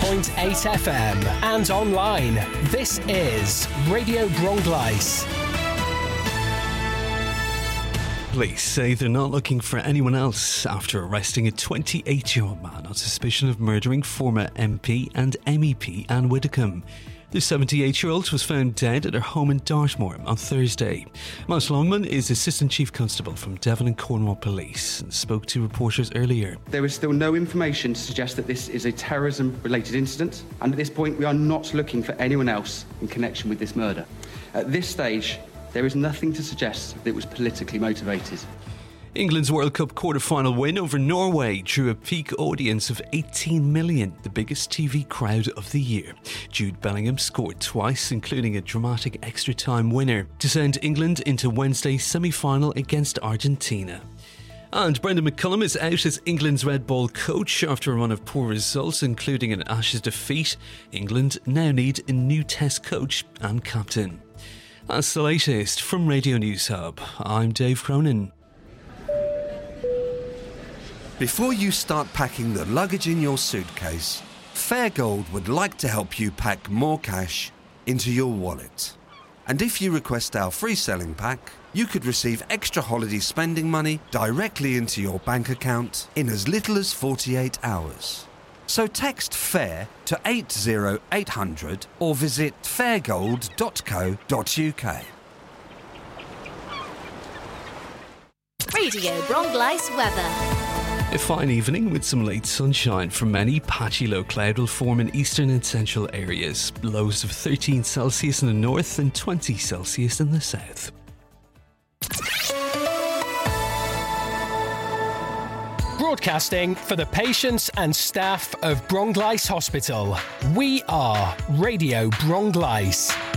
FM and online. This is Radio Bronglais. Police say they're not looking for anyone else after arresting a 28-year-old man on suspicion of murdering former MP and MEP Anne Widdecombe. The 78-year-old was found dead at her home in Dartmoor on Thursday. Miles Longman is Assistant Chief Constable from Devon and Cornwall Police and spoke to reporters earlier. There is still no information to suggest that this is a terrorism-related incident, and at this point we are not looking for anyone else in connection with this murder. At this stage, there is nothing to suggest that it was politically motivated. England's World Cup quarter-final win over Norway drew a peak audience of 18 million, the biggest TV crowd of the year. Jude Bellingham scored twice, including a dramatic extra-time winner, to send England into Wednesday's semi-final against Argentina. And Brendan McCullum is out as England's Red Ball coach after a run of poor results, including an Ashes defeat. England now need a new Test coach and captain. That's the latest from Radio News Hub. I'm Dave Cronin. Before you start packing the luggage in your suitcase, Fairgold would like to help you pack more cash into your wallet. And if you request our free selling pack, you could receive extra holiday spending money directly into your bank account in as little as 48 hours. So text FAIR to 80800 or visit fairgold.co.uk. Radio Bronglais weather. A fine evening with some late sunshine for many. Patchy low cloud will form in eastern and central areas. Lows of 13 Celsius in the north and 20 Celsius in the south. Broadcasting for the patients and staff of Bronglais Hospital. We are Radio Bronglais.